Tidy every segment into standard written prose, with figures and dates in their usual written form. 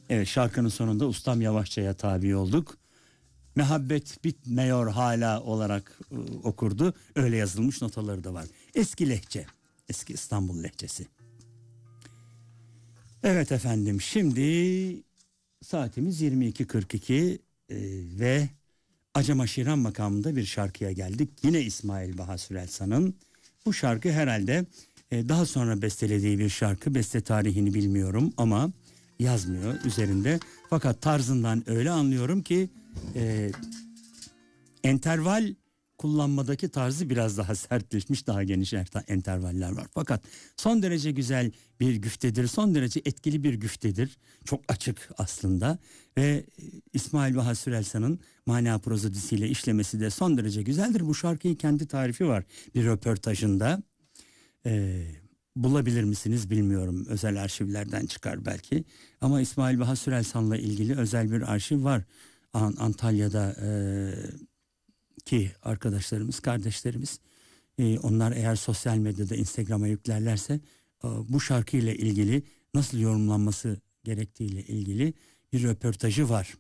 Evet, şarkının sonunda ustam Yavaşça'ya tabi olduk. Mehabbet bitmiyor hala olarak okurdu. Öyle yazılmış notaları da var. Eski lehçe, eski İstanbul lehçesi. Evet efendim, şimdi saatimiz 22.42 ve Acem Aşiran makamında bir şarkıya geldik. Yine İsmail Baha Sürelsan'ın. Bu şarkı herhalde daha sonra bestelediği bir şarkı. Beste tarihini bilmiyorum ama yazmıyor üzerinde. Fakat tarzından öyle anlıyorum ki enterval kullanmadaki tarzı biraz daha sertleşmiş, daha geniş entervaller var. Fakat son derece güzel bir güftedir, son derece etkili bir güftedir. Çok açık aslında ve İsmail Baha Sürelsan'ın mana prozodisiyle işlemesi de son derece güzeldir. Bu şarkıyı kendi tarifi var bir röportajında. Bulabilir misiniz bilmiyorum, özel arşivlerden çıkar belki. Ama İsmail Baha Sürelsan'la ilgili özel bir arşiv var. Antalya'da ki arkadaşlarımız, kardeşlerimiz, onlar eğer sosyal medyada Instagram'a yüklerlerse bu şarkıyla ilgili nasıl yorumlanması gerektiğiyle ilgili bir röportajı var.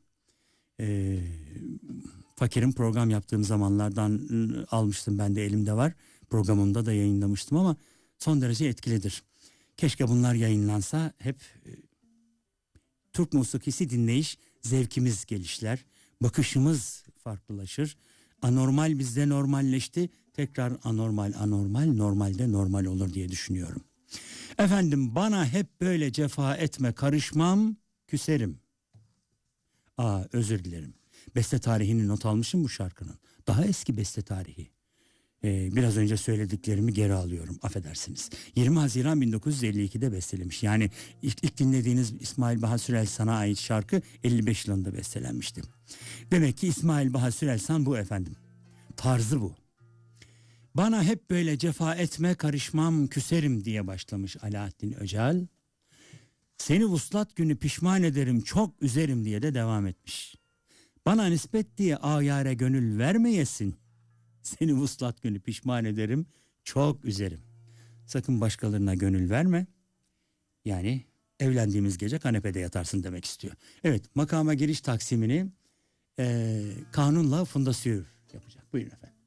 Fakir'in program yaptığım zamanlardan almıştım, ben de elimde var. Programımda da yayınlamıştım ama son derece etkilidir. Keşke bunlar yayınlansa, hep Türk musikisi dinleyiş zevkimiz gelişler, bakışımız farklılaşır. Anormal bizde normalleşti, tekrar anormal normalde normal olur diye düşünüyorum. Efendim, bana hep böyle cefa etme, karışmam, küserim. Özür dilerim. Beste tarihini not almışım bu şarkının. Daha eski beste tarihi. Biraz önce söylediklerimi geri alıyorum, affedersiniz. 20 Haziran 1952'de bestelemiş. Yani ilk dinlediğiniz İsmail Baha Sürelsan'a ait şarkı 55 yılında bestelenmişti. Demek ki İsmail Baha Sürelsan bu efendim. Tarzı bu. Bana hep böyle cefa etme, karışmam, küserim diye başlamış Alaaddin Öcal. Seni vuslat günü pişman ederim, çok üzerim diye de devam etmiş. Bana nispet diye ayare gönül vermeyesin. Seni vuslat günü pişman ederim, çok üzerim. Sakın başkalarına gönül verme. Yani evlendiğimiz gece kanepede yatarsın demek istiyor. Evet, makama giriş taksimini kanunla Funda Sür yapacak. Buyurun efendim.